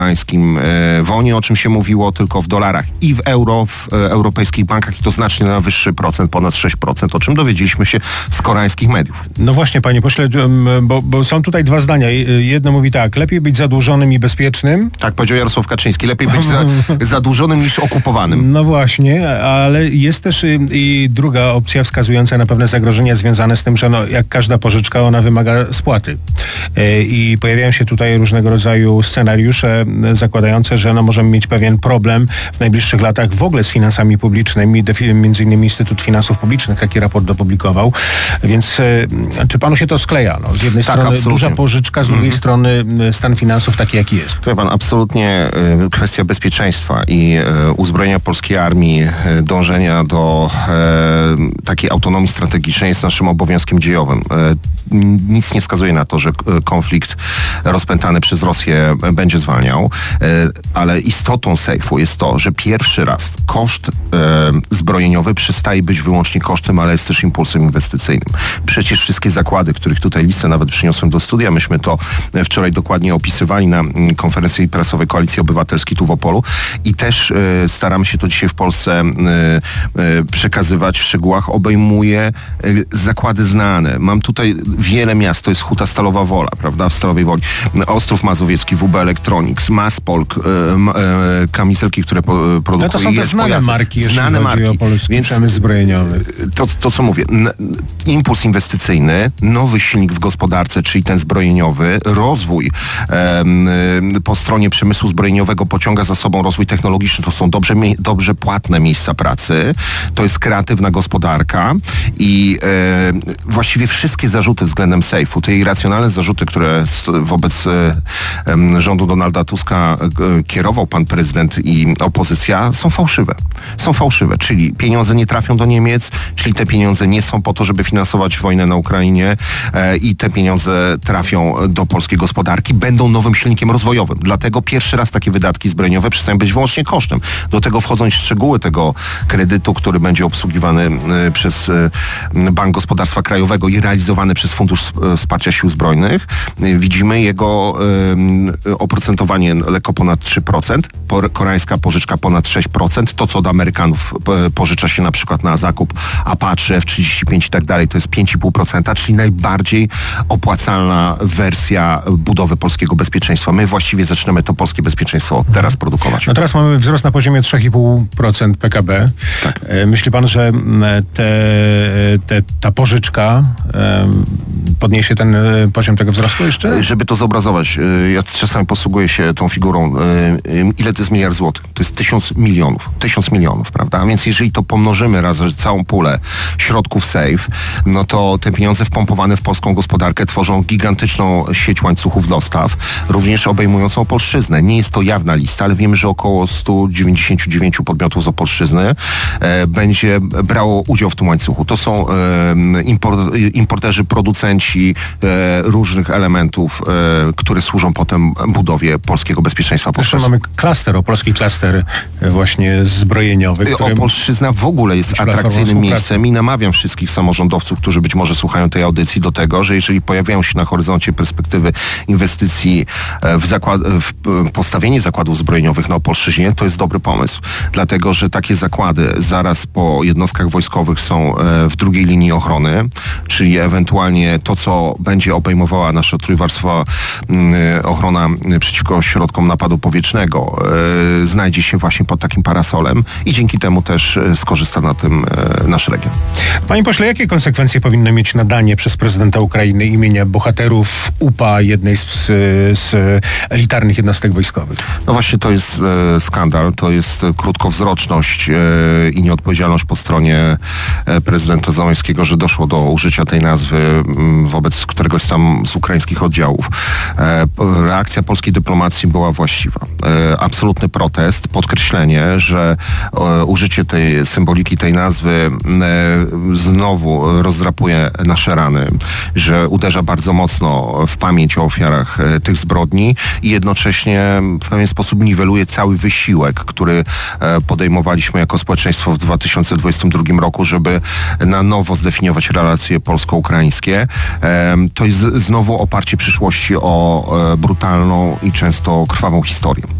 wonie, o czym się mówiło, tylko w dolarach i w euro, w europejskich bankach i to znacznie na wyższy procent, ponad 6%, o czym dowiedzieliśmy się z koreańskich mediów. No właśnie, panie pośle, bo są tutaj dwa zdania. Jedno mówi tak, lepiej być zadłużonym i bezpiecznym. Tak powiedział Jarosław Kaczyński, lepiej być zadłużonym niż okupowanym. No właśnie, ale jest też i druga opcja wskazująca na pewne zagrożenia związane z tym, że jak każda pożyczka, ona wymaga spłaty. I pojawiają się tutaj różnego rodzaju scenariusze zakładające, że możemy mieć pewien problem w najbliższych latach w ogóle z finansami publicznymi. Między innymi Instytut Finansów Publicznych taki raport opublikował. Więc czy panu się to skleja? Z jednej strony absolutnie. Duża pożyczka, z drugiej strony stan finansów taki, jaki jest. To pan, absolutnie kwestia bezpieczeństwa i uzbrojenia polskiej armii, dążenia do takiej autonomii strategicznej jest naszym obowiązkiem dziejowym. Nic nie wskazuje na to, że konflikt rozpętany przez Rosję będzie zwalniał, ale istotą sejfu jest to, że pierwszy raz koszt zbrojeniowy przestaje być wyłącznie kosztem, ale jest też impulsem inwestycyjnym. Przecież wszystkie zakłady, których tutaj listę nawet przyniosłem do studia, myśmy to wczoraj dokładnie opisywali na konferencji prasowej Koalicji Obywatelskiej tu w Opolu i też staramy się to dzisiaj w Polsce przekazywać w szczegółach, obejmuje zakłady znane. Mam tutaj wiele miast, to jest Huta Stalowa Wola, prawda, w Stalowej Woli, Ostrów Mazowiecki, WB Electronics, Maspolk, kamizelki, które produkuje. No to są te znane marki, znane marki. O polski przemysł zbrojeniowy. To, co mówię, impuls inwestycyjny, nowy silnik w gospodarce, czyli ten zbrojeniowy, rozwój po stronie przemysłu zbrojeniowego pociąga za sobą rozwój technologiczny, to są dobrze płatne miejsca pracy, to jest kreatywna gospodarka i właściwie wszystkie zarzuty względem sejfu, te irracjonalne zarzuty, które wobec rządu Donalda Tuska kierował pan prezydent i opozycja, są fałszywe. Są fałszywe, czyli pieniądze nie trafią do Niemiec, czyli te pieniądze nie są po to, żeby finansować wojnę na Ukrainie i te pieniądze trafią do polskiej gospodarki, będą nowym silnikiem rozwojowym. Dlatego pierwszy raz takie wydatki zbrojeniowe przestają być wyłącznie kosztem. Do tego wchodzą szczegóły tego kredytu, który będzie obsługiwany przez Bank Gospodarstwa Krajowego i realizowany przez Fundusz Wsparcia Sił Zbrojnych. Widzimy jego oprocentowanie lekko ponad 3%, koreańska pożyczka ponad 6%, to co od Amerykanów pożycza się na przykład na zakup Apache, F-35 i tak dalej, to jest 5,5%, czyli najbardziej opłacalna wersja budowy polskiego bezpieczeństwa. My właściwie zaczynamy to polskie bezpieczeństwo teraz produkować. No teraz mamy wzrost na poziomie 3,5% PKB. Tak. Myśli pan, że ta pożyczka podniesie ten poziom tego wzrostu jeszcze? Żeby to zobrazować, ja czasami posługuję się tą figurą, ile to jest miliard złotych? To jest 1000 milionów. 1000 milionów, prawda? A więc jeżeli to pomnożymy razem całą pulę środków SAFE, no to te pieniądze wpompowane w polską gospodarkę tworzą gigantyczną sieć łańcuchów dostaw, również obejmującą Opolszczyznę. Nie jest to jawna lista, ale wiemy, że około 199 podmiotów z Opolszczyzny będzie brało udział w tym łańcuchu. To są importerzy, producenci różnych elementów, które służą potem budowie polskiego bezpieczeństwa. Jeszcze mamy klaster, opolski klaster właśnie zbrojeniowy. Opolszczyzna w ogóle jest atrakcyjnym miejscem i namawiam wszystkich samorządowców, którzy być może słuchają tej audycji, do tego, że jeżeli pojawiają się na horyzoncie perspektywy inwestycji w postawienie zakładów zbrojeniowych na Opolszczyźnie, to jest dobry pomysł. Dlatego, że takie zakłady zaraz po jednostkach wojskowych są w drugiej linii ochrony, czyli ewentualnie to, co będzie obejmowała nasza trójwarstwowa ochrona przeciwko środkom napadu powietrznego, znajdzie się właśnie pod takim parasolem i dzięki temu też skorzysta na tym nasz region. Panie pośle, jakie powinno mieć nadanie przez prezydenta Ukrainy imienia bohaterów UPA, jednej z elitarnych jednostek wojskowych? No właśnie to jest skandal, to jest krótkowzroczność i nieodpowiedzialność po stronie prezydenta Załęskiego, że doszło do użycia tej nazwy wobec któregoś tam z ukraińskich oddziałów. Reakcja polskiej dyplomacji była właściwa. Absolutny protest, podkreślenie, że użycie tej symboliki, tej nazwy znowu rozdrapuje nasze rany, że uderza bardzo mocno w pamięć o ofiarach tych zbrodni i jednocześnie w pewien sposób niweluje cały wysiłek, który podejmowaliśmy jako społeczeństwo w 2022 roku, żeby na nowo zdefiniować relacje polsko-ukraińskie. To jest znowu oparcie przyszłości o brutalną i często krwawą historię.